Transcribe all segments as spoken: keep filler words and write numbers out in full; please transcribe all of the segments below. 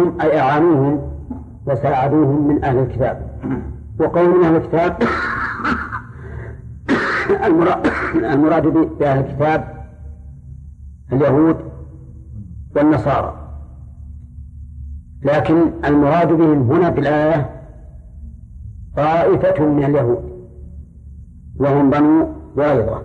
نصروهم أي أعانوهم وساعدوهم من أهل الكتاب. وقول من أهل الكتاب المراد بأهل الكتاب اليهود والنصارى، لكن المراد بهم هنا في الآية طائفة من اليهود وهم بنو قريظة.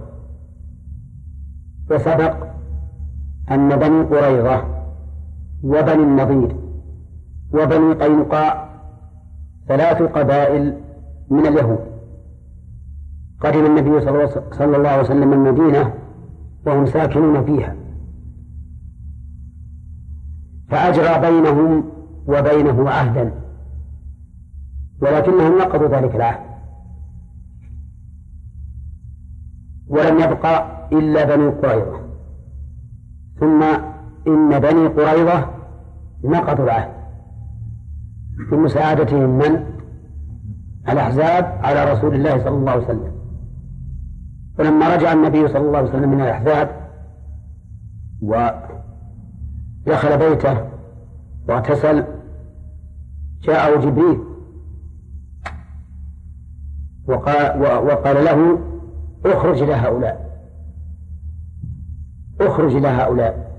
وسبق أن بني قريظة وبني النضير وبني قينقاع ثلاث قبائل من اليهود. قدم النبي صلى الله عليه وسلم المدينة وهم ساكنون فيها، فأجرى بينهم وبينه عهدا، ولكنهم نقضوا ذلك العهد، ولم يبقى إلا بني قريظة. ثم إن بني قريظة نقضوا العهد بمساعدتهم من الأحزاب على رسول الله صلى الله عليه وسلم. ولما رجع النبي صلى الله عليه وسلم من الأحزاب ودخل بيته واغتسل جاءه جبريل وقال, وقال له اخرج إلى هؤلاء اخرج إلى هؤلاء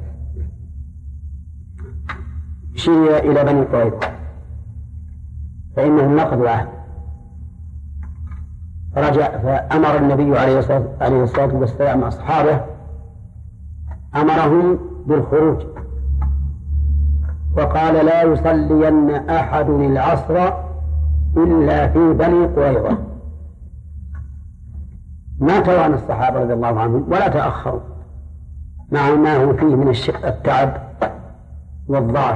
شيء إلى بني قريظة فإنهم نقضوا العهد. رجع فأمر النبي عليه الصلاة والسلام أصحابه أمرهم بالخروج، وقال لا يصلين أحد العصر إلا في بني قريظة. ما توانى الصحابة رضي الله عنهم ولا تأخروا مع ما هو فيه من التعب والضعف،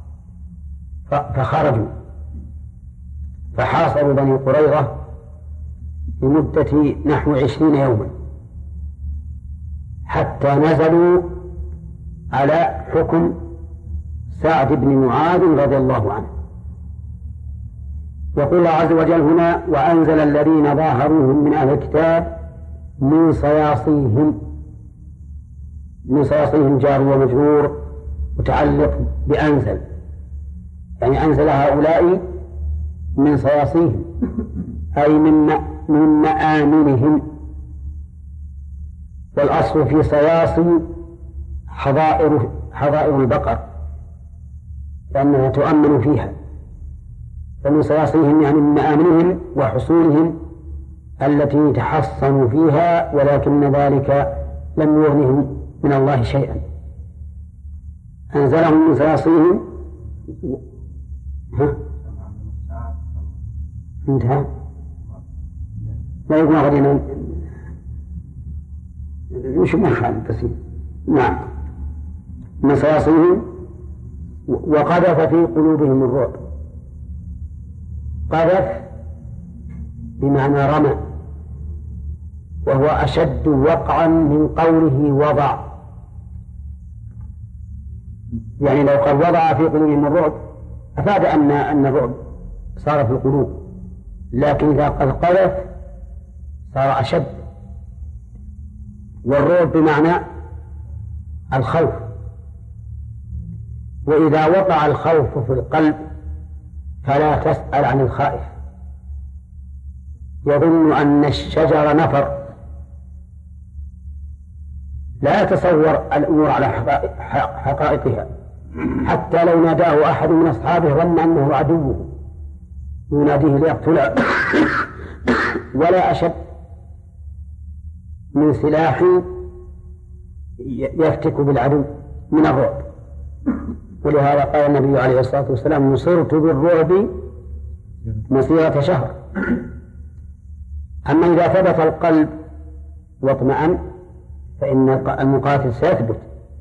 فخرجوا فحاصروا بني قريظة لمدة نحو عشرين يوما حتى نزلوا على حكم سعد بن معاذ رضي الله عنه. يقول الله عز وجل هنا وأنزل الذين ظاهروهم من أهل الكتاب من صياصيهم. من صياصيهم جار ومجرور متعلق بأنزل، يعني أنزل هؤلاء من صياصيهم أي من من مآمنهم. والأصل في صياصي حظائر حظائر البقر لأنها تؤمن فيها، فمن صياصيهم يعني من مآمنهم وحصولهم التي تحصنوا فيها، ولكن ذلك لم يغنهم من الله شيئا. أنزلهم من صياصيهم. ها؟ انتهى. لا يكون غدنا مش مخال بسيط. نعم من صياصيهم وقذف في قلوبهم الرعب. قذف بمعنى رمى، وهو أشد وقعا من قوله وضع، يعني لو قال وضع في قلوبهم الرعب أفاد أن أن الرعب صار في القلوب، لكن إذا قال قذف صار أشد. والرعب بمعنى الخوف، وإذا وقع الخوف في القلب فلا تسأل عن الخائف، يظن أن الشجر نفر، لا يتصور الأمور على حقائقها، حتى لو ناداه أحد من أصحابه ظن أنه عدوه يناديه ليقتله. ولا أشد من سلاح يفتك بالعدو من الرعب. ولهذا قال النبي عليه الصلاة والسلام نصرت بالرعب مسيرة شهر. أما إذا ثبت القلب واطمأن فإن المقاتل سيثبت،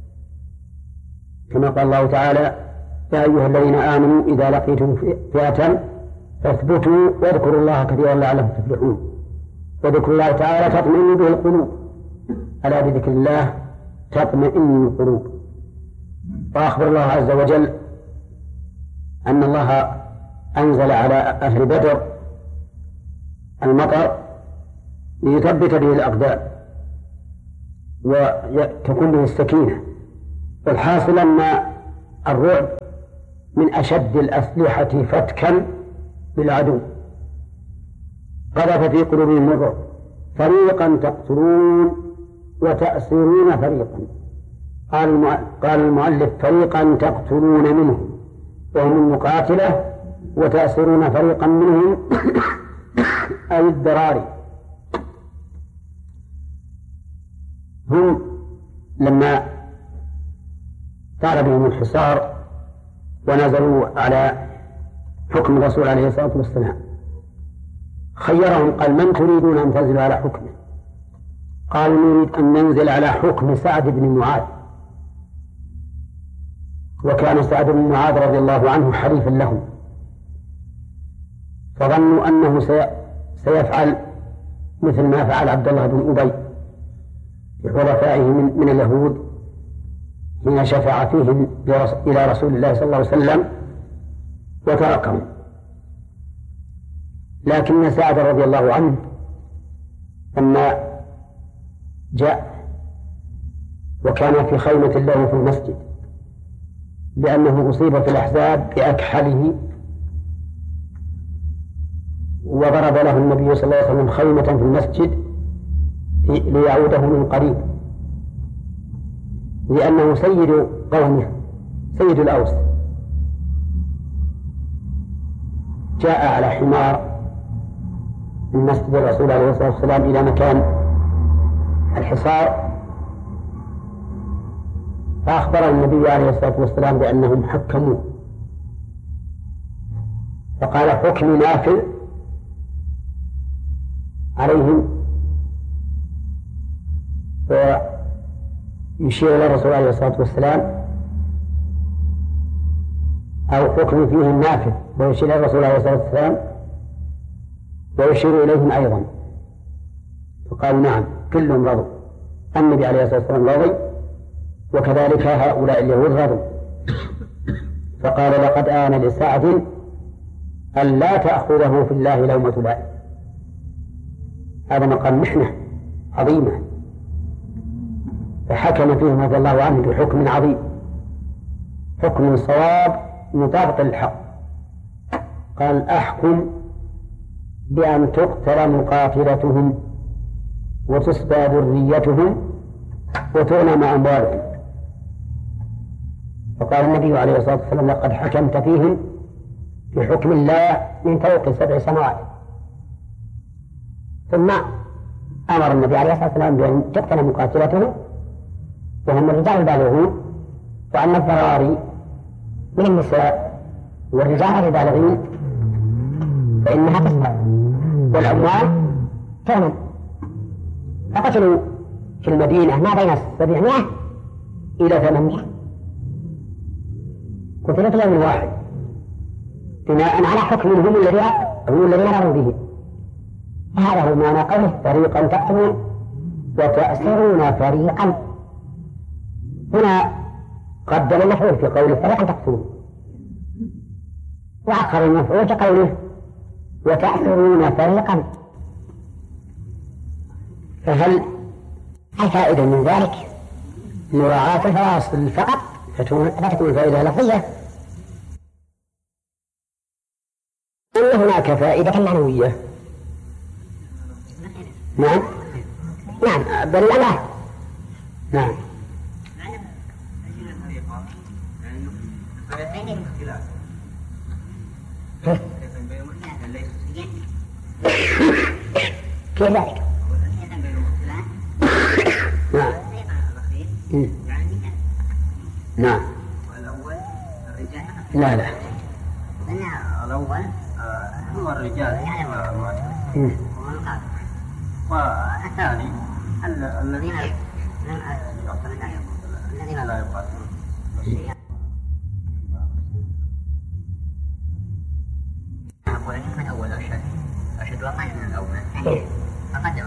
كما قال الله تعالى يا أيها الذين آمنوا إذا لقيتم فئة فاثبتوا واذكروا الله كثيرا لعلكم تفلحون. وذكر الله تعالى تطمئن به القلوب، ألا بذكر الله تطمئن القلوب. وأخبر الله عز وجل أن الله أنزل على أهل بدر المطر ليثبت به الأقدام وتكون به السكينة. والحاصل أن الرعب من أشد الأسلحة فتكا بالعدو، قذف في قلوبهم الرعب، فريقا تقتلون وتأسرون فريقا. قال المؤلف فريقا تقتلون منهم وهم المقاتلة، وتأسرون فريقا منهم أي الذراري. هم لما طال بهم الحصار ونزلوا على حكم الرسول عليه الصلاة والسلام خيرهم، قال من تريدون أن تنزلوا على حكمه؟ قالوا نريد أن ننزل على حكم سعد بن معاذ، وكان سعد بن معاذ رضي الله عنه حليفا لهم، فظنوا أنه سيفعل مثل ما فعل عبد الله بن أبي بحلفائه من, من اليهود حين شفع فيهم إلى رسول الله صلى الله عليه وسلم وتركهم. لكن سعد رضي الله عنه لما جاء وكان في خيمة له في المسجد لأنه أصيب في الأحزاب بأكحله، وضرب له النبي صلى الله عليه وسلم خيمة في المسجد ليعوده من قريب، لأنه سيد قومه سيد الأوس. جاء على حمار من مسجد الرسول عليه الصلاة والسلام إلى مكان الحصار، فأخبر النبي عليه الصلاة والسلام بأنهم حكموه، فقال حكم نافذ عليهم، ويشير إلى الرسول عليه الصلاة والسلام، أو حكم فيهم نافذ ويشير إلى الرسول عليه الصلاة والسلام ويشير إليهم أيضا، فقالوا نعم كلهم رضوا، النبي عليه الصلاة والسلام رضي وكذلك هؤلاء اليهود رضوا. فقال لقد آن لسعد أن لا تأخذه في الله لومة لائم. هذا مقام محنة عظيمة، فحكم فيهم رضي الله عنه بحكم عظيم، حكم صواب مطابق للحق. قال أحكم بأن تقتل مقاتلتهم وتسبى ذريتهم وتغنم أموالهم. فقال النبي عليه الصلاة والسلام لقد حكمت فيهم بحكم الله من فوق سبع سماوات. ثم أمر النبي عليه الصلاة والسلام بأن تقتل مقاتلتهم وهم الرجال البالغون، وأن الذراري من النساء والرجال البالغين فإنها تسبى والأموال تغنم. فقتلوا في المدينة ما بين سبعمائة إلى ثمانمائة، قتلوا في يوم واحد بناء على حكم هم الذين هم الذين رضوا به. هذا هو معنى قوله فريقا تقتلون وتأسرون فريقا. هنا قدم المفعول في قوله فريقا تقتلون، وأخر المفعول في قوله وتأسرون فريقا. فهل الفائدة من ذلك مراعاة الفواصل فقط لا تكون فائدة لفظية، إن هناك فائدة معنوية؟ نعم نعم بل لا نعم كيف ذلك؟ نعم نعم والأول الرجال لا لا الأول هو الرجال والثاني الذين الذين لا يقاتلون. أقول الحكم الأول أشد أشد وقعا من الأول فقدم.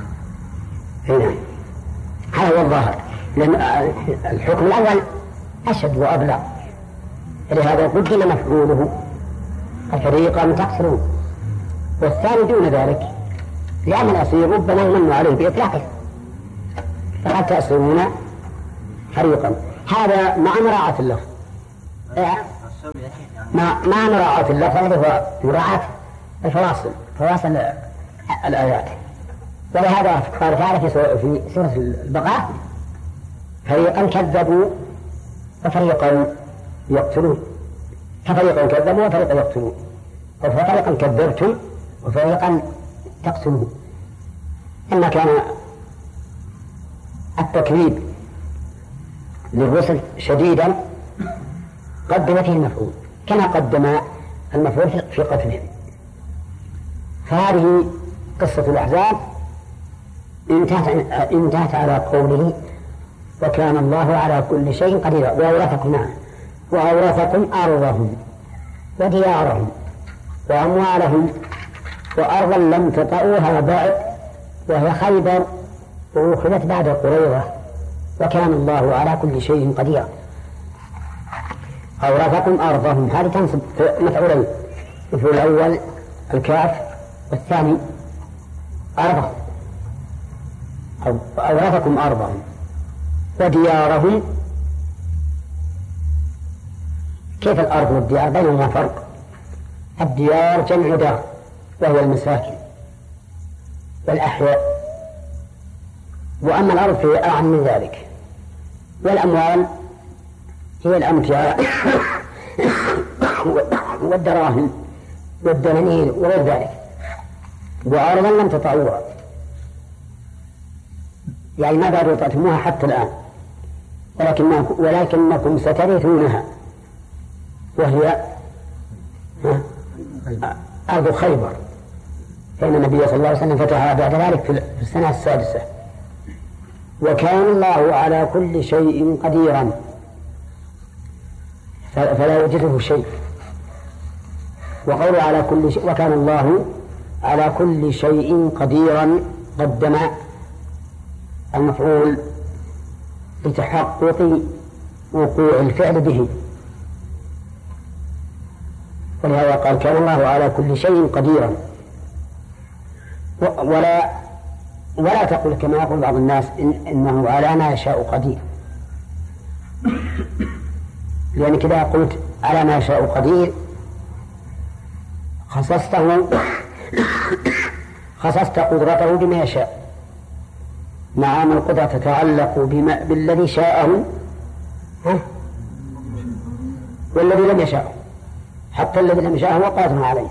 هذا هو الظاهر، لأن الحكم الأول أشد وأبلغ، فلهذا قدم مفعوله فريقا تقتلون، والثاني دون ذلك لأن الأسير ربما يمن عليه بإطلاقه، فقد تأسرون فريقا. هذا مع مراعاة اللفظ. ما ما مراعاة اللفظ هو مراعاة الفواصل فواصل الآيات. ولهذا قال تعالى في سورة البقرة فريقا كذبوا وفريقا يقتلون، ففريقا كذبوا وفريقا يقتلون، وفريقا كذبتم وفريقا تقتلون. إما كان التكذيب للرسل شديدا قدم فيه المفعول كما قدم المفعول في قتلهم. فهذه قصة الأحزاب انتهت, انتهت على قوله وكان الله على كل شيء قدير وأورثكم معه وأورثكم أرضهم وديارهم وأموالهم وأرضا لم تطئوها بعد وهي خيبر وأخذت بعد قريظة وكان الله على كل شيء قدير. أورثكم أرضهم هذه تنصب مفعولين، المفعول الأول الكاف والثاني أرضهم. أورثكم أرضهم وديارهم. كيف الأرض والديار بينهما فرق؟ الديار جمع دار وهو المساكن والأحياء، وأما الأرض فهي أعم من ذلك. والأموال هي الأمتعة والدراهم والدنانير وغير ذلك. وأرضا لم تطعوها يعني ما بعد وطأتموها حتى الآن، ولكنكم, ولكنكم سترثونها وهي أرض خيبر، فإن النبي صلى الله عليه وسلم فتحها بعد ذلك في السنة السادسة. وكان الله على كل شيء قديرا فلا يوجده شيء. وقوله على كل شيء وكان الله على كل شيء قديرا قدم المفعول لتحقق وقوع الفعل به، ولهذا قال كان الله على كل شيء قديرا. ولا ولا تقل كما يقول بعض الناس إن إنه على ما يشاء قدير، لأن كذا قلت على ما يشاء قدير خصصته خصصت قدرته بما يشاء، مع أن القدرة تتعلق بما بالذي شاءه والذي لم يشاءه، حتى الذي لم يشاءه هو قادر عليه.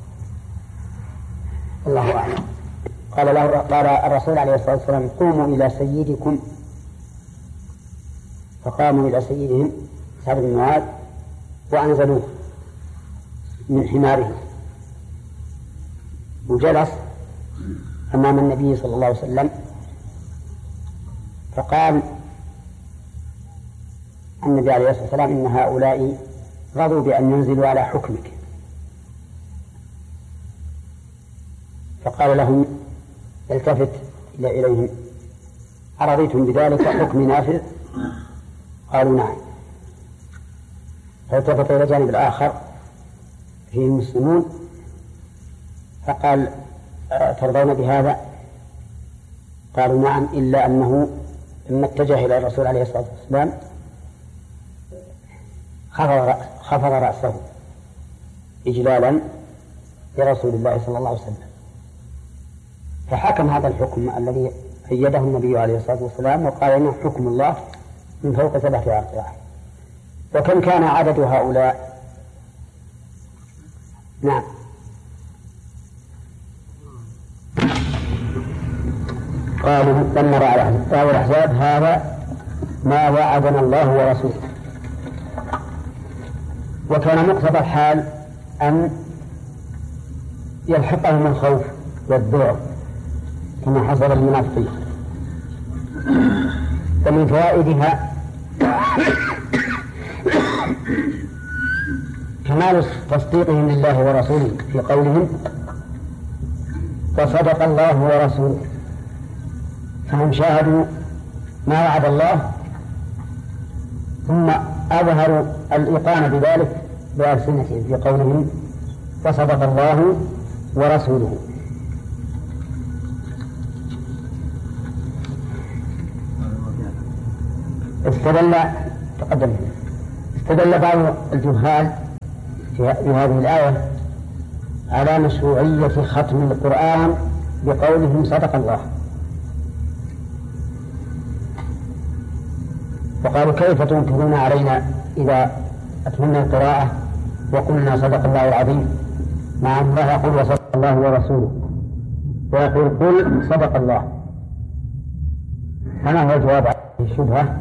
الله أعلم. قال له قال الرسول عليه الصلاة والسلام قوموا إلى سيدكم، فقاموا إلى سيدهم سعد بن معاذ وأنزلوه من حماره وجلس أمام النبي صلى الله عليه وسلم، فقال النبي عليه الصلاة والسلام إن هؤلاء رضوا بأن ينزلوا على حكمك. فقال لهم التفت إلى إليهم أرضيتم بذلك حكم نافذ؟ قالوا نعم. فالتفت إلى الجانب الآخر فيه المسلمون فقال ترضون بهذا؟ قالوا نعم، إلا أنه لما اتجه إلى الرسول عليه الصلاة والسلام خفض رأسه إجلالا لرسول الله صلى الله عليه وسلم، فحكم هذا الحكم الذي أيده النبي عليه الصلاة والسلام وقال إنه حكم الله من فوق سبعة أرض. وكم كان عدد هؤلاء؟ نعم قالوا لما رأى الأحزاب هذا ما وعدنا الله ورسوله. وكان مقتضى الحال أن يلحقهم الخوف والذعر كما حصل للمنافقين. ومن فوائدها كمال تصديقهم لله ورسوله في قولهم وصدق الله ورسوله، فهم شاهدوا ما وعد الله ثم أظهروا الإيقان بذلك بألسنتهم في قولهم وصدق الله ورسوله. استدل تقدم استدل بعض الجهال في هذه الآية على مشروعية ختم القرآن بقولهم صدق الله. وقالوا كيف تنكرون علينا إذا أتممنا القراءة وقلنا صدق الله العظيم، مع أن الله يقول وصدق الله ورسوله، ويقول قل صدق الله. فما هو الجواب على الشبهة؟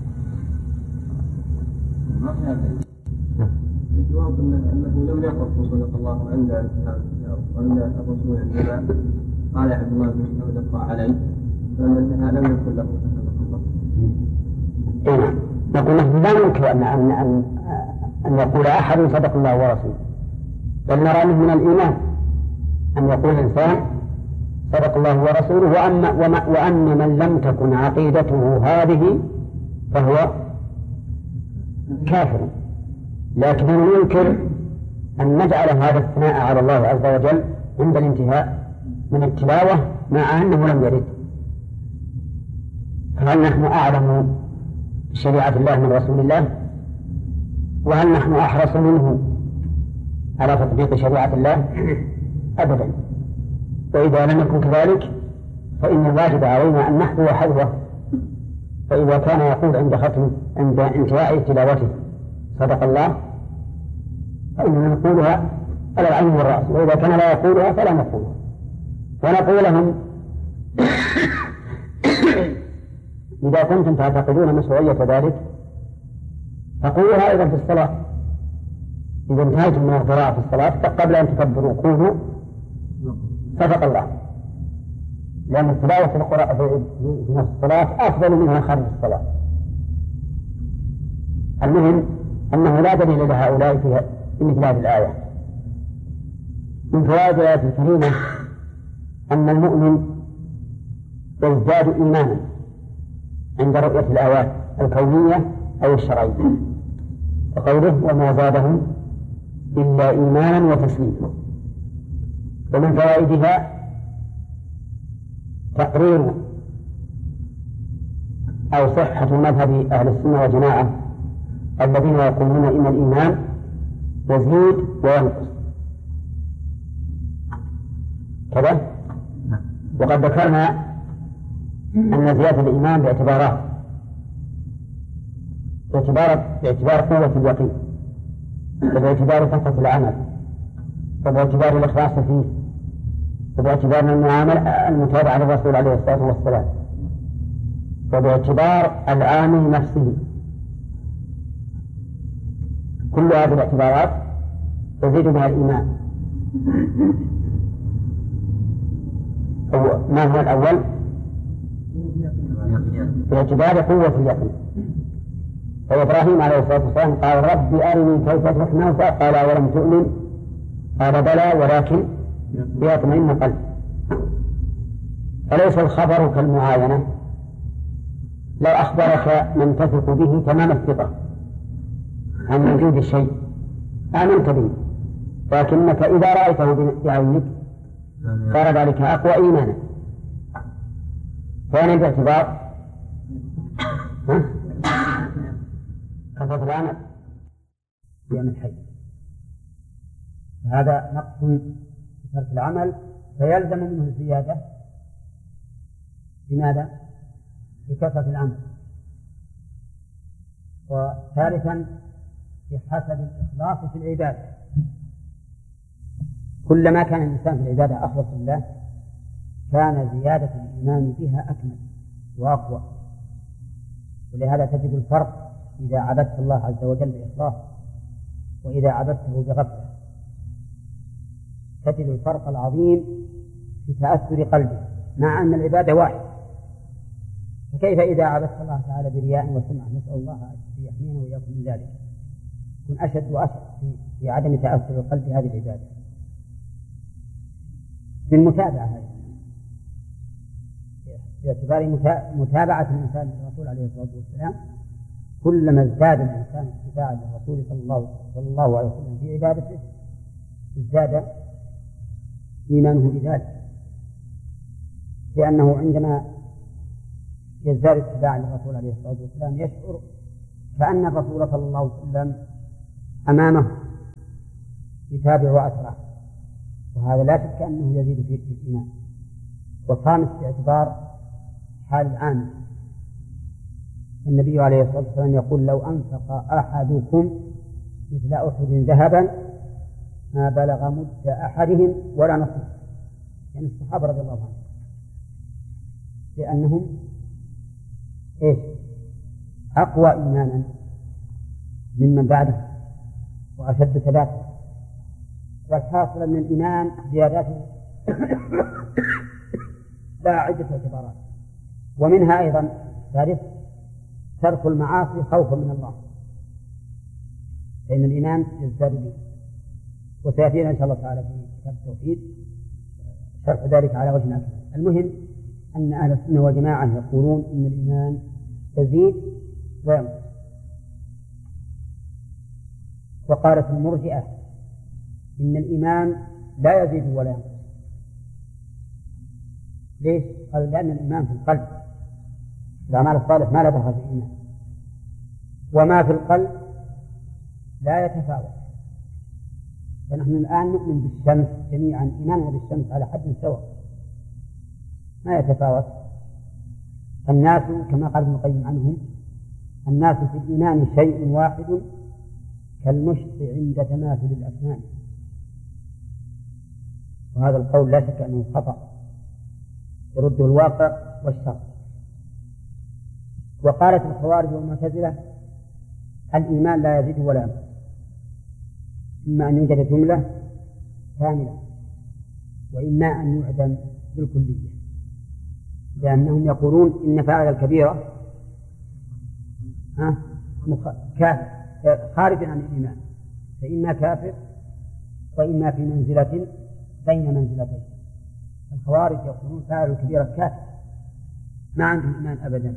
الجواب أنه لم يقل صدق الله عند عند الرسول عندما قال عبد الله بن مسعود اقرأ عليه، فلما انتهى لم يقل له صدق الله. إيه، نقول نحن لا ننكر أن أن أن أن يقول أحد صدق الله ورسوله، بل نرى من الإيمان أن يقول الإنسان صدق الله ورسوله، وأن وأن من لم تكن عقيدته هذه فهو كافر. لكن ننكر أن نجعل هذا الثناء على الله عز وجل عند الانتهاء من التلاوة مع أنه لم يرد. فهل نحن أعلم بشريعة الله من رسول الله؟ وهل نحن أحرص منه على تطبيق شريعة الله؟ أبدا. وإذا لم يكن كذلك فإن الواجب علينا أن نحذو حذوه. فإذا كان يقول عند ختم عند انتهاء تلاوته صدق الله فإننا نقولها على العين والرأس، وإذا كان لا يقولها فلا نقولها. ونقول لهم إذا كنتم تعتقدون مشروعية ذلك فقولوها أيضا في الصلاة. إذا انتهيتم من القراءة في الصلاة قبل أن تكبروا قولوا صدق الله، لأن تلاوة القراءة في نفس الصلاة أفضل منها خارج الصلاة. المهم أنه لا دليل لهؤلاء في مثل هذه الآية. من فوائد الآية الكريمة أن المؤمن يزداد إيمانا عند رؤية الآيات الكونية أو الشرعية، وقوله وما زادهم إلا إيمانا وتسليما. ومن فوائدها تقرير أو صحة مذهب أهل السنة والجماعة الذين يقولون إن الإيمان يزيد وينقص كذا. وقد ذكرنا أن زيادة الإيمان باعتبارات: باعتبار باعتبار قوة اليقين، وباعتبار كثرة العمل، وباعتبار الإخلاص فيه، وباعتبار المعاملة المتابعة للرسول عليه الصلاة والسلام، وباعتبار العامل نفسه. كل هذه الاعتبارات تزيد بها الإيمان. ما هو الأول؟ باعتبار قوة اليقين. فإبراهيم عليه الصلاة والسلام قال رب أرني كيف تحيي الموتى قال ولم تؤمن قال بلى ولكن ليطمئن قلبي. فليس الخبر كالمعاينة. لو أخبرك من تثق به تمام الثقة عن وجود الشيء آمنت به، لكنك إذا رأيته بعينك صار ذلك أقوى إيمانا. فأنا باعتبار كثرة العمل بأمن الحي، هذا نقص في ترك العمل فيلزم منه الزيادة. لماذا؟ بكثرة العمل. وثالثا بحسب الإخلاص في العبادة. كلما كان الإنسان في العبادة أخلص لله كان زيادة الإيمان بها أكمل وأقوى. ولهذا تجد الفرق إذا عبدت الله عز وجل بإخلاص وإذا عبدته بغفلة. تجد الفرق العظيم في تأثر قلبه مع أن العبادة واحد. فكيف إذا عبدت الله تعالى برياء وسمعة؟ نسأل الله أن يحمينا وإياكم من ذلك. كن أشد وأشد في عدم تأثر القلب بهذه العبادة بالمتابعة هذه، باعتبار متابعة الإنسان للرسول عليه الصلاة والسلام. كلما ازداد الإنسان اتباعا للرسول صلى الله, صلى الله عليه وسلم في عبادته ازداد إيمانه بذلك، لأنه عندما يزداد اتباعا للرسول عليه الصلاة والسلام يشعر كأن الرسول صلى الله عليه وسلم أمامه يتابع أثره، وهذا لا شك أنه يزيد في الإيمان. والخامس باعتبار حال العام، النبي عليه الصلاة والسلام يقول لو أنفق أحدكم مثل أحد ذهبا ما بلغ مد أحدهم ولا نصف، يعني الصحابة رضي الله عنهم، لأنهم إيش؟ أقوى إيمانا ممن بعده وأشد ثباتا. والحاصل أن الإيمان زياداته لا عدة اعتبارات، ومنها أيضا ثالث ترك المعاصي خوفا من الله، فإن الإيمان يزداد به، وسيأتينا إن شاء الله تعالى في كتاب التوحيد شرح ذلك على وجه أكثر. المهم أن أهل السنة والجماعة يقولون إن الإيمان يزيد وينقص. وقالت المرجئة إن الإيمان لا يزيد ولا ينقص. ليش؟ قال لأن الإيمان في القلب، الأعمال الصالح ما لا دخل في الإيمان، وما في القلب لا يتفاوت. فنحن الآن نؤمن بالشمس جميعا، إيماننا بالشمس على حد سواء ما يتفاوت. الناس كما قال ابن القيم عنهم الناس في الإيمان شيء واحد كالمشط عند تماثل الأسنان، وهذا القول لا شك أنه خطأ يرده الواقع والشرع. وقالت الخوارج والمعتزلة الإيمان لا يزيد ولا ينقص، إما أن يوجد جملة كاملة وإما أن يعدم بالكلية، لأنهم يقولون إن فاعل الكبيرة كافر خارج عن الإيمان، فإما كافر وإما في منزلة بين منزلتين. الخوارج يقولون فاعل الكبيرة كافر ما عنده إيمان أبدا،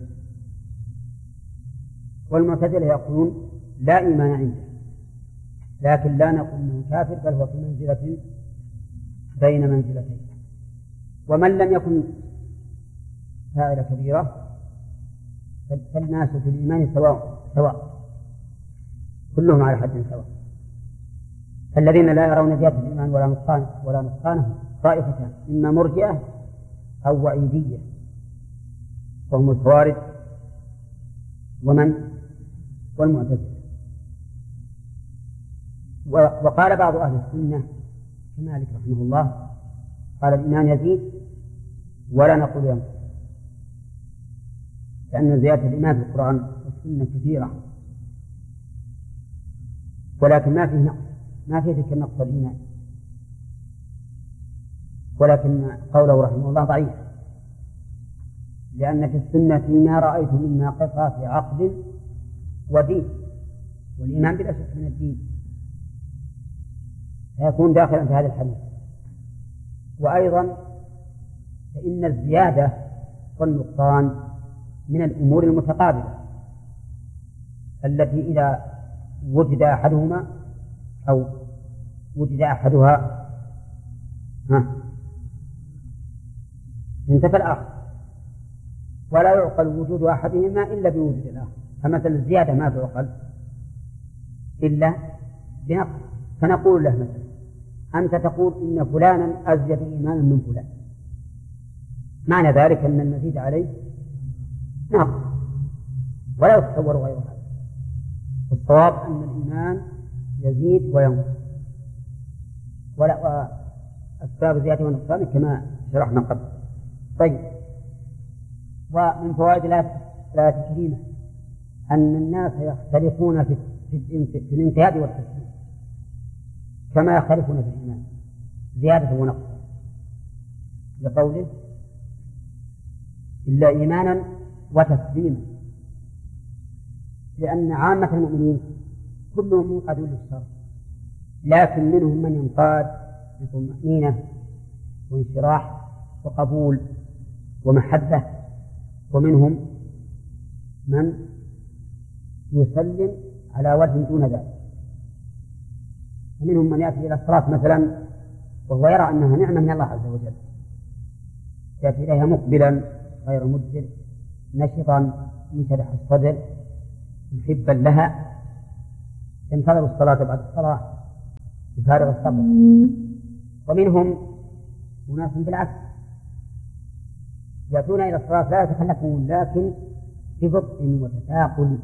والمعتزلة يقولون لا إيمان عنده، لكن لا نقول أنه كافر بل هو في منزلة بين منزلتين. ومن لم يكن فاعل كبيرة فالناس في الإيمان سواء سواء كلهم على حد سواء. الذين لا يرون زيادة الإيمان ولا نقصان ولا نقصانه طائفتان، إما مرجئة أو وعيدية، وهم الخوارج ومن والمعتزلة. وقال بعض أهل السنة كمالك رحمه الله قال الإيمان يزيد ولا نقول ينقص، لأن زيادة الإيمان في القرآن والسنة كثيرة، ولكن ما فيه نقص، ما فيه ذكر نقص الإيمان، ولكن قوله رحمه الله ضعيف، لأن في السنة ما رأيت من ناقصات عقل ودين، والإيمان بلا شك من الدين فيكون داخلا في هذا الحديث. وأيضا فإن الزيادة والنقصان من الأمور المتقابلة التي إذا وجد أحدهما أو وجد أحدها ها انتفى الآخر، ولا يعقل وجود أحدهما إلا بوجود الآخر. فمثل الزيادة ما تعقل إلا بنقص، فنقول له مثلا أنت تقول إن فلانا أزيد إيمانا من فلان، معنى ذلك أن المزيد عليه نقص ولا يتصور غير هذا. الصواب أن الإيمان يزيد وينقص، ولا أسباب زيادة ونقصان كما شرحنا قبل. طيب، ومن فوائد الآية الكريمة أن الناس يختلفون في في الانقياد والتسليم كما يختلفون في الإيمان زيادة ونقص، لقوله إلا إيمانا وتسليما، لأن عامة المؤمنين كلهم منقادون للشر، لكن منهم من ينقاد بطمأنينة وانشراح وقبول ومحبة، ومنهم من يسلم على وجه دون ذلك، ومنهم من يأتي إلى الصلاة مثلا وهو يرى أنها نعمة من الله عز وجل، يأتي إليها مقبلا غير مدبر نشطا منشرح الصدر محبا لها، ينتظر الصلاة بعد الصلاة بفارغ الصبر. ومنهم أناس بالعكس يأتون إلى الصلاة لا يتخلفون لكن ببطء وتثاقل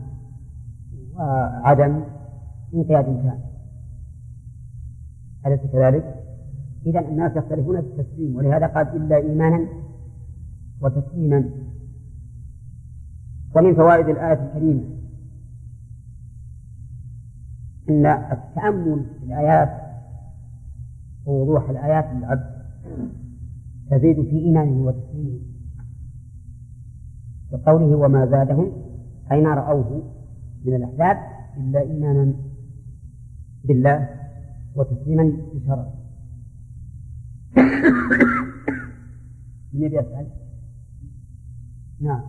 وعدم انقياد تام. أليس كذلك؟ إذن الناس يختلفون بالتسليم، ولهذا قال إلا إيمانا وتسليما. ومن فوائد الآية الكريمة أن التأمل في الآيات ووضوح الآيات للعبد تزيد في إيمانه وتسليمه، بقوله وما زادهم أي ما رأوه من الأحزاب إلا إيمانا بالله وتسليما بشرعه. من يبي يسأل؟ نعم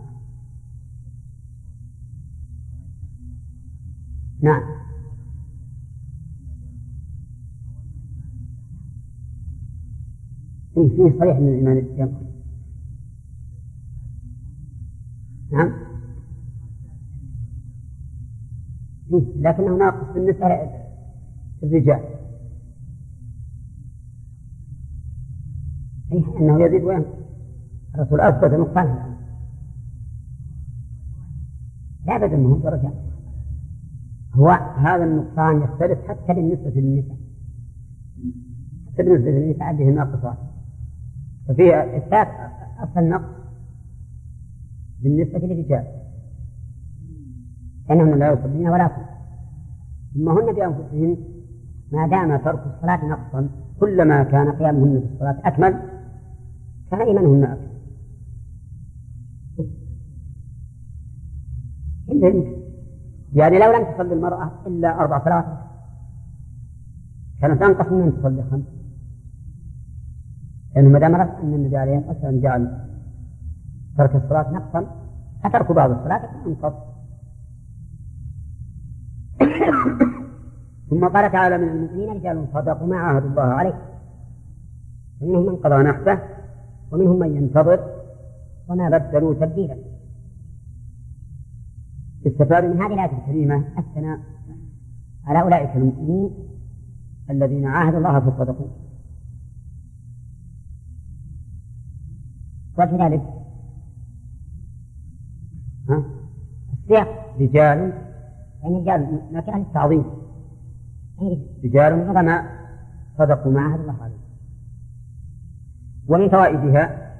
نعم فيه فيه صريح من الإيمان الجمع. نعم فيه لكنه ناقص بالنسبة للرجال، إيه أنه يزيد وين الرسول أثبت نقصان لا بد منه درجات. هو هذا النقصان يختلف حتى بالنسبة للنساء، حتى بالنسبة للنساء عندهم ناقصات، ففيه إثبات أصل النقص بالنسبة للرجال أنهم لا يصلين ولا يصلون، ثم هن بأنفسهن ما دام ترك الصلاة نقصا كلما كان قيامهن بالصلاة أكمل كان إيمانهن أكمل. يعني لو لم تصلي المرأة إلا أربع صلوات كانت أنقص من أن تصلي خمس، لأنه ما دام رأت أن النبي عليه الصلاة والسلام جعل ترك الصلاة نقصا فترك بعض الصلاة أنقص. ثم قال تعالى من المؤمنين رجال صدقوا ما عاهدوا الله عليه ومنهم من قضى نحبه ومنهم من ينتظر وما بدلوا تبديلا. استفاد من هذه الآية الكريمة الثناء على أولئك المؤمنين الذين عاهدوا الله فصدقوا. وجه ذلك السياق رجال يعني رجال نكرة للتعظيم، رجال عظماء صدقوا ما عاهدوا الله عليه. ومن فوائدها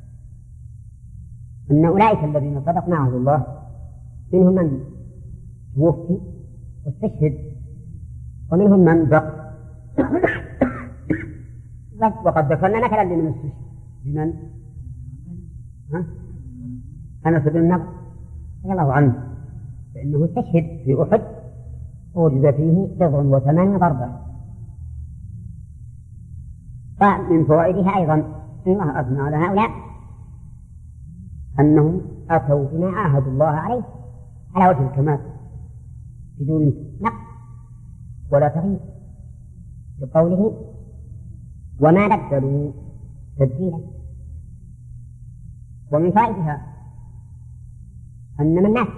أن أولئك الذين صدقوا ما عاهدوا الله منهم من توفي واستشهد ومنهم من بقي. وقد ذكرنا نكلا لمن استشهد بمن؟ ها؟ أنس بن النضر رضي الله عنه فإنه استشهد في أحد ووجد فيه بضع وثمانية ضربة. فمن فوائدها أيضا أن الله أثنى على هؤلاء أنهم أتوا بما عاهدوا الله عليه على وجه الكمال بدون نقص ولا تغيير، بقوله وما بدلوا تبديلا. ومن فائدها أن من مات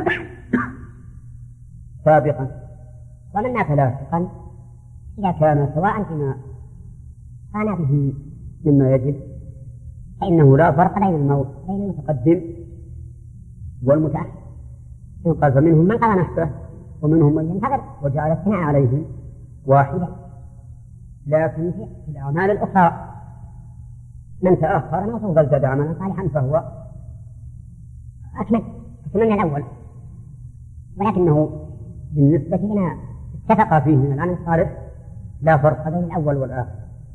سابقا ومن مات لاحقا إذا كان سواء فيما كان به مما يجب فإنه لا فرق بين الموت بين المتقدم والمتأخر. قال فمنهم من قضى نحبه ومنهم من ينتظر وجعل الثناء عليهم واحدة. لكن في الأعمال الأخرى من تأخر نوصف بل زاد عملا صالحا فهو أكمل أكمل من الأول، ولكنه بالنسبة لنا اتفق فيه من العمل الصالح لا فرق بين الأول والآخر.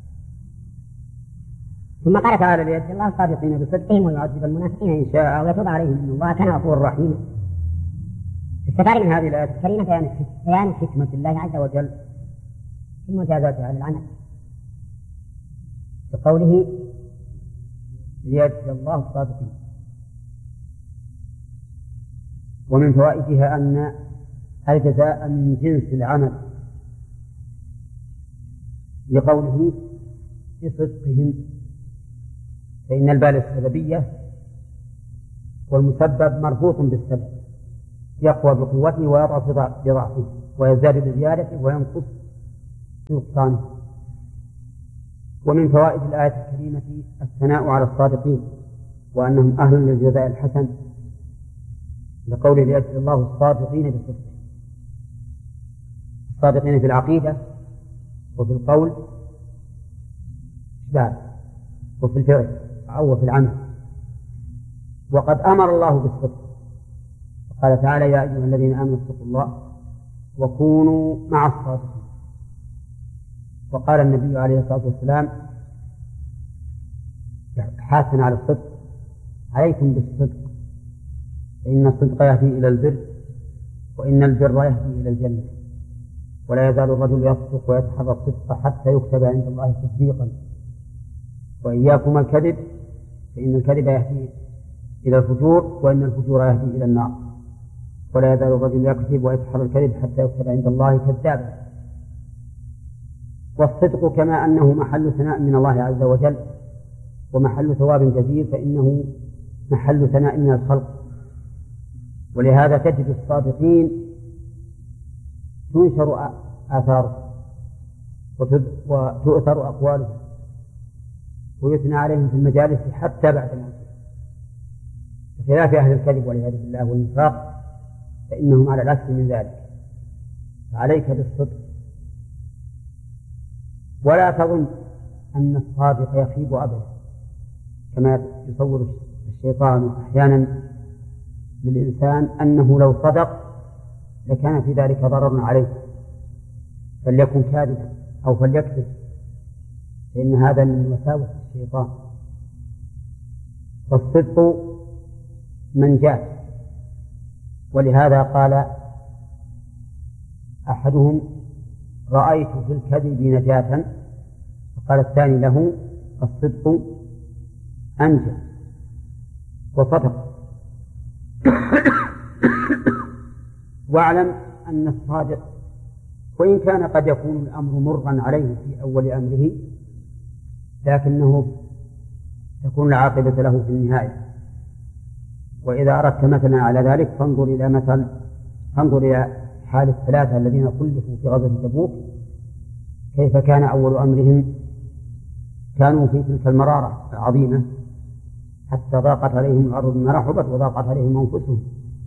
ثم قال تعالى ليجزي الله الصادقين بصدقهم ويعذب المنافقين إن شاء ويتوب عليهم إن الله كان غفورا رحيما. استفاد من هذه الآية الكريمة بيان حكمة الله عز وجل في المجازات على العمل بقوله ليجزي الله الصادقين. ومن فوائدها أن الجزاء من جنس العمل لقوله بصدقهم، فإن البال السببية والمسبب مربوط بالسبب يقوى بقوته ويضعف بضعفه ويزداد بزيادته وينقص نقصان. ومن فوائد الآية الكريمة الثناء على الصادقين وأنهم أهل للجزاء الحسن، لقوله ليجزي الله الصادقين بصدق، الصادقين في العقيدة وفي القول وفي الفعل أو في العمل. وقد أمر الله بالصدق، قال تعالى يا أيها الذين آمنوا اتقوا الله وكونوا مع الصادقين. وقال النبي عليه الصلاة والسلام حاثا على الصدق عليكم بالصدق فإن الصدق يهدي إلى البر وإن البر يهدي إلى الجنة ولا يزال الرجل يصدق ويتحرى الصدق حتى يكتب عند الله صديقا وإياكم الكذب فإن الكذب يهدي إلى الفجور وإن الفجور يهدي إلى النار ولا يزال الرجل يكذب ويتحرى الكذب حتى يكتب عند الله كذابا. والصدق كما أنه محل ثناء من الله عز وجل ومحل ثواب جزيل فإنه محل ثناء من الخلق، ولهذا تجد الصادقين تنشر آثاره وتؤثر أقواله ويثنى عليهم في المجالس حتى بعد الموت، بخلاف أهل الكذب والعياذ بالله والنفاق فإنهم على العكس من ذلك. فعليك بالصدق، ولا تظن أن الصادق يخيب أبدا كما يصور الشيطان أحيانا للإنسان أنه لو صدق لكان في ذلك ضرر عليه فليكن كاذبا أو فليكذب، فإن هذا من وساوس الشيطان. فالصدق منجاة، ولهذا قال أحدهم رأيت في الكذب نجاة، فقال الثاني له الصدق أنجى وصدق. واعلم أن الصادق وإن كان قد يكون الأمر مرا عليه في أول أمره لكنه تكون العاقبة له في النهاية. وإذا أردت مثلا على ذلك فانظر إلى مثل فانظر إلى حال الثلاثة الذين خلفوا في غزوة تبوك كيف كان أول أمرهم. كانوا في تلك المرارة العظيمة حتى ضاقت عليهم الأرض بما رحبت وضاقت عليهم أنفسهم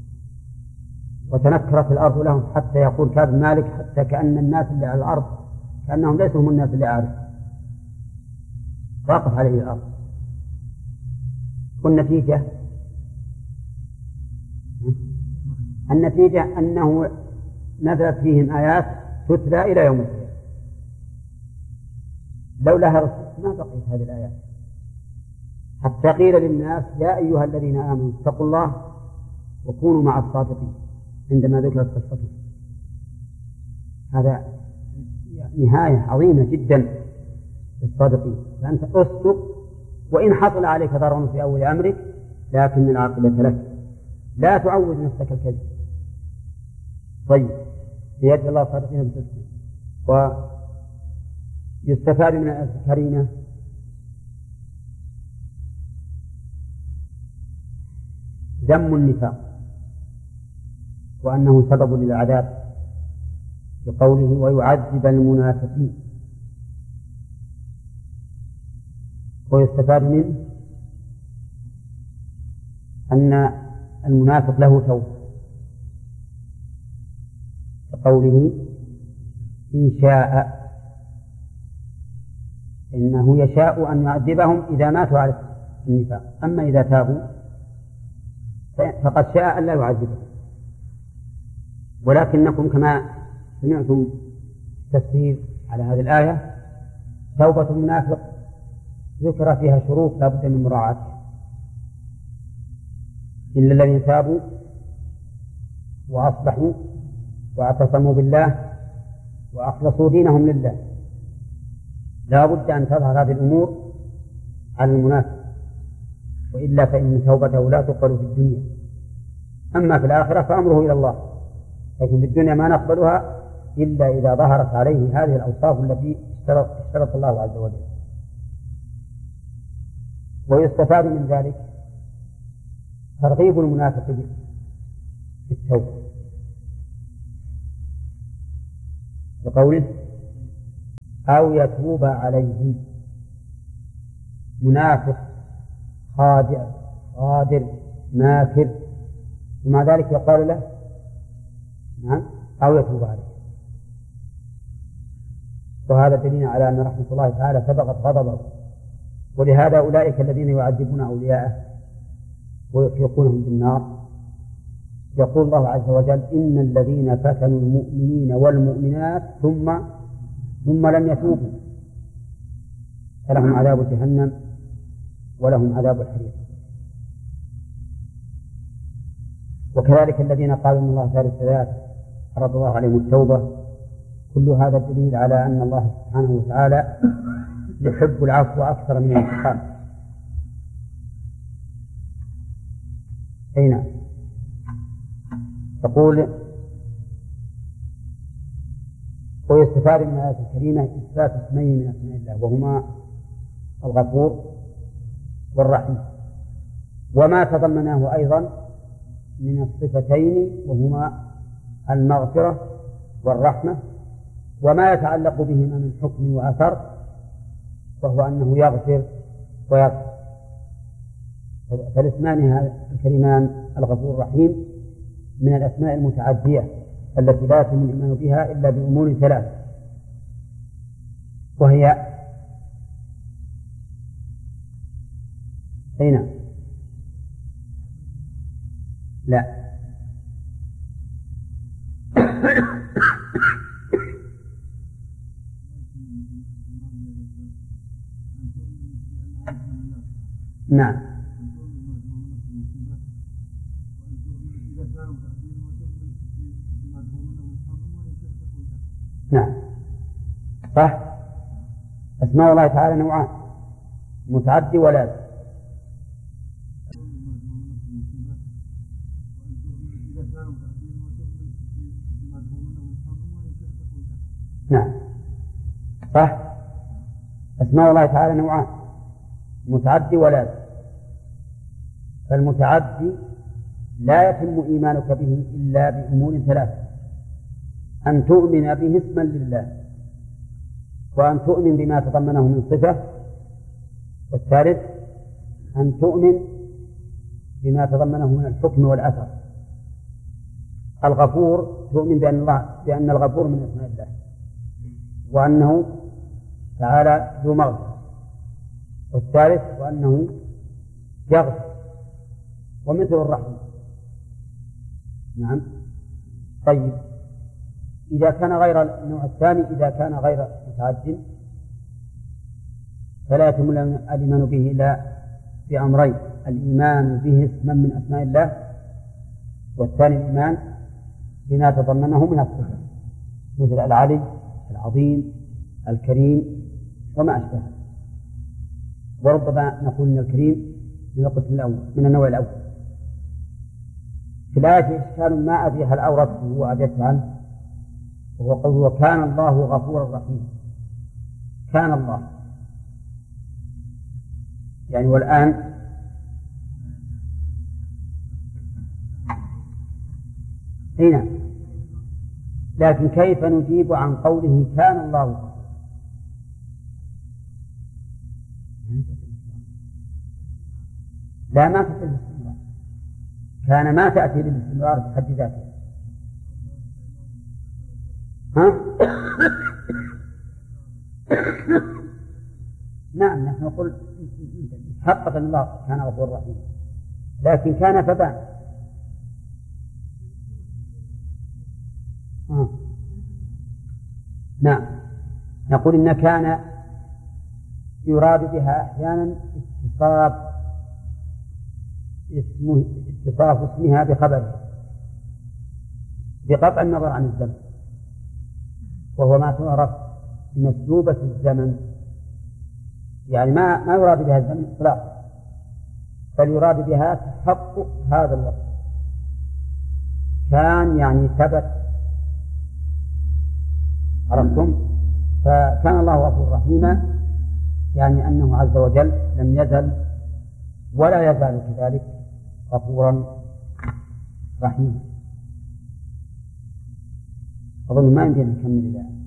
وتنكرت الأرض لهم، حتى يقول كعب مالك حتى كأن الناس اللي على الأرض كأنهم ليسوا هم الناس اللي عارف ضاقت عليه الأرض. والنتيجة النتيجة أنه نزلت فيهم آيات تتلى إلى يوم القيامة، لولا هذا ما بقيت هذه الآيات، حتى قيل للناس يا أيها الذين آمنوا اتقوا الله وكونوا مع الصادقين عندما ذكرت قصته. هذا نهاية عظيمة جدا للصادقين، فأنت أصدق وإن حصل عليك ضرر في أول أمرك لكن العاقبة لك، لا تعود نفسك الكذب. طيب ليجزي الله الصادقين بصدقهم. ويستفاد من الآية الكريمة ذم النفاق وأنه سبب للعذاب بقوله ويعذب المنافقين. ويستفاد منه أن المنافق له توبة بقوله إن شاء إنه يشاء أن يعذبهم إذا ماتوا على النفاق، أما إذا تابوا فقد شاء أن لا يعذبهم. ولكنكم كما سمعتم تفسير على هذه الآية توبة المنافق ذكر فيها شروط لا بد من مراعاتها، إلا الذين تابوا وأصلحوا واعتصموا بالله وأخلصوا دينهم لله، لا بد أن تظهر هذه الأمور على المنافق، وإلا فإن توبته لا تقبل في الدنيا. أما في الآخرة فأمره إلى الله، لكن في الدنيا ما نقبلها إلا إذا ظهرت عليه هذه الأوصاف التي اشترط الله عز وجل. ويستفاد من ذلك ترغيب المنافق بالتوبة بقوله أو يتوب عليهم. منافق خادع غادر ماكر ومع ذلك يقال له نعم أو يتوب عليه. وهذا دليل على أن رحمة الله تعالى سبقت غضبه، ولهذا أولئك الذين يعذبون أولياءه ويحرقونهم بالنار يقول الله عز وجل إن الذين فتنوا المؤمنين والمؤمنات ثم ثم لم يتوبوا فلهم عذاب جهنم ولهم عذاب الحريق. وكذلك الذين قالوا إن الله ثالث ثلاثة فرض الله عليهم التوبة. كل هذا دليل على أن الله سبحانه وتعالى يحب العفو أكثر من الانتقام. أين تقول ويستفاد من الآية الكريمة إثبات اسمين من أسماء الله وهما الغفور والرحيم، وما تضمناه أيضا من الصفتين وهما المغفرة والرحمة، وما يتعلق بهما من حكم وأثر وهو أنه يغفر ويغفر. فالاسمان الكريمان الغفور الرحيم من الأسماء المتعدية التي لا يتم الإيمان بها إلا بأمور ثلاث، وهي أين؟ لا نعم نعم صح. أسماء الله تعالى نوعان متعدي ولازم. نعم صح. أسماء الله تعالى نوعان متعدي ولازم. فالمتعدي لا يتم إيمانك به إلا بأمور ثلاثة: أن تؤمن به اسما لله، وأن تؤمن بما تضمنه من صفة، والثالث أن تؤمن بما تضمنه من الحكم والأثر. الغفور تؤمن بأن الله بأن الغفور من اسماء الله وأنه تعالى ذو مغفرة، والثالث وأنه يغفر، ومثل الرحمة. نعم. طيب إذا كان غير النوع الثاني إذا كان غير متعد فلا يتم الإيمان به إلا بأمرين: الإيمان به اسما من أسماء الله، والثاني الإيمان بما تضمنه من الصفات مثل العلي العظيم الكريم وما أشبهه. وربما نقول إن الكريم من القسم الأول من النوع الأول. في الآية إشكال ما أدري هل أوردته وأجبت عنه، وهو قوله وكان الله غفورا رحيما. كان الله يعني والآن هنا، لكن كيف نجيب عن قوله كان الله غفورا؟ لا ما تأتي للاستمرار، كان ما تأتي للاستمرار بحد ذاته. ها؟ نعم نحن نقول حقق الله كان غفورا رحيما، لكن كان فبان. آه. نعم نقول إن كان يراد بها أحيانا اتصاف اسمه اتصاف اسمها بخبره بقطع النظر عن الزمن، وهو ما تعرف بمسلوبة الزمن، يعني ما ما يراد بها الزمن إطلاقا، بل يراد بها تحقق هذا الوقت. كان يعني ثبت، عرفتم؟ فكان الله غفورا رحيما يعني أنه عز وجل لم يزل ولا يزال كذلك غفورا رحيما. أظن ما يمكن أن نكمل الآن.